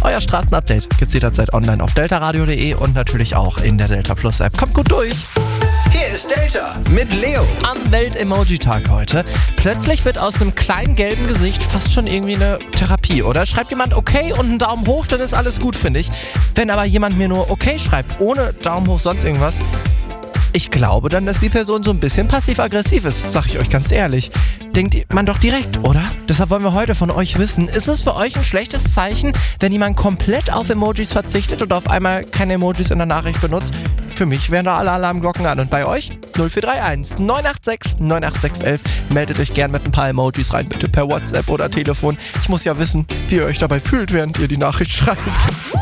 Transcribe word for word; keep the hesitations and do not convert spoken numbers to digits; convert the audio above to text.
Euer Straßenupdate gibt's jederzeit online auf deltaradio punkt de und natürlich auch in der Delta Plus App. Kommt gut durch! Hier ist Delta mit Leo. Am Welt-Emoji-Tag heute. Plötzlich wird aus einem kleinen gelben Gesicht fast schon irgendwie eine Therapie, oder? Schreibt jemand okay und einen Daumen hoch, dann ist alles gut, finde ich. Wenn aber jemand mir nur okay schreibt, ohne Daumen hoch, sonst irgendwas, ich glaube dann, dass die Person so ein bisschen passiv-aggressiv ist, sag ich euch ganz ehrlich. Denkt man doch direkt, oder? Deshalb wollen wir heute von euch wissen, ist es für euch ein schlechtes Zeichen, wenn jemand komplett auf Emojis verzichtet und auf einmal keine Emojis in der Nachricht benutzt? Für mich wären da alle Alarmglocken an. Und bei euch? null vier drei eins neun acht sechs neun acht sechs eins eins. Meldet euch gern mit ein paar Emojis rein, bitte per WhatsApp oder Telefon. Ich muss ja wissen, wie ihr euch dabei fühlt, während ihr die Nachricht schreibt.